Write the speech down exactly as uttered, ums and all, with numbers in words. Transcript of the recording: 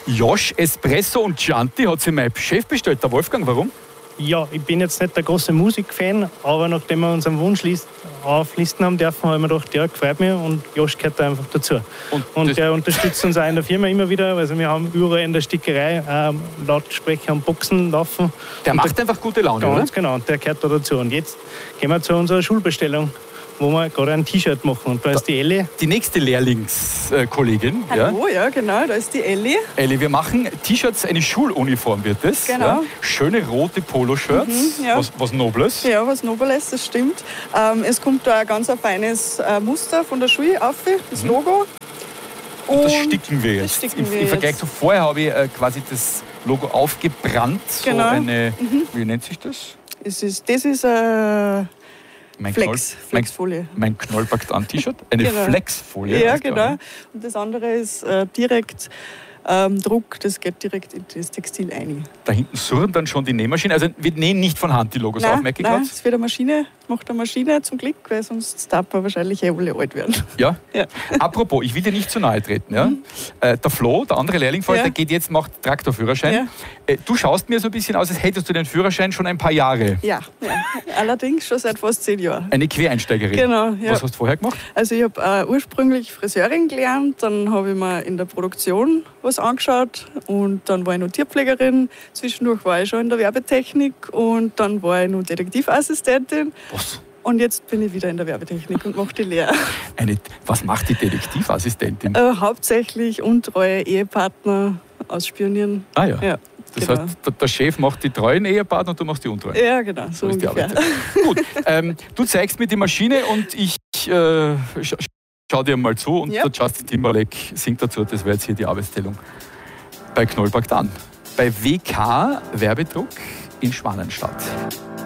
Josh, Espresso und Chianti hat sich mein Chef bestellt, der Wolfgang. Warum? Ja, ich bin jetzt nicht der große Musikfan, aber nachdem wir unseren Wunschlist auflisten haben dürfen, habe ich mir gedacht, ja, gefällt mir und Josh gehört da einfach dazu. Und, und der unterstützt uns auch in der Firma immer wieder. Also wir haben überall in der Stickerei ähm, Lautsprecher und Boxen laufen. Der und macht der, einfach gute Laune, ganz oder? Genau, und der gehört da dazu. Und jetzt gehen wir zu unserer Schulbestellung, wo wir gerade ein T-Shirt machen. Und da ist die Elli. Die nächste Lehrlingskollegin. Hallo, ja. ja, genau, da ist die Elli. Elli, wir machen T-Shirts, eine Schuluniform wird das. Genau. Ja. Schöne rote Poloshirts, Mhm, ja. was, was Nobles. Ja, was Nobles, das stimmt. Ähm, es kommt da ein ganz ein feines äh, Muster von der Schule auf, das Mhm. Logo. Und das sticken wir jetzt. sticken Im, wir Im Vergleich jetzt. zu vorher habe ich äh, quasi das Logo aufgebrannt. Genau. So eine, Mhm. wie nennt sich das? Es ist, das ist äh, Mein Flex, Knoll, Flexfolie. Mein, mein Knoll packt an T-Shirt. Eine Genau. Flexfolie. Ja, heißt genau. klar, ne? Und das andere ist äh, direkt ähm, Druck, das geht direkt in das Textil ein. Da hinten surren dann schon die Nähmaschinen. Also wir nähen nicht von Hand die Logos auf, merke ich nein, gerade. das wird eine Maschine, macht eine Maschine zum Glück, weil sonst darf man wahrscheinlich eh alle alt werden. Ja? Ja. Apropos, ich will dir nicht zu nahe treten. Ja? Mhm. Äh, der Flo, der andere Lehrling, ja. der geht jetzt, macht Traktorführerschein. Ja. Äh, du schaust mir so ein bisschen aus, als hättest du den Führerschein schon ein paar Jahre. Ja, ja. Allerdings schon seit fast zehn Jahren. Eine Quereinsteigerin. Genau, ja. Was hast du vorher gemacht? Also ich habe äh, ursprünglich Friseurin gelernt, dann habe ich mir in der Produktion was angeschaut und dann war ich noch Tierpflegerin. Zwischendurch war ich schon in der Werbetechnik und dann war ich noch Detektivassistentin. Was? Und jetzt bin ich wieder in der Werbetechnik und mache die Lehre. Eine, was macht die Detektivassistentin? Äh, hauptsächlich untreue Ehepartner ausspionieren. Ah ja. ja das genau. heißt, der, der Chef macht die treuen Ehepartner und du machst die untreuen. Ja, genau, so, so ist die ungefähr. Arbeit. Gut, ähm, du zeigst mir die Maschine und ich äh, scha schau dir mal zu und ja. der Justin Timberlake singt dazu. Das wäre jetzt hier die Arbeitsteilung bei Knoll packt an. Bei W K Werbedruck in Schwanenstadt.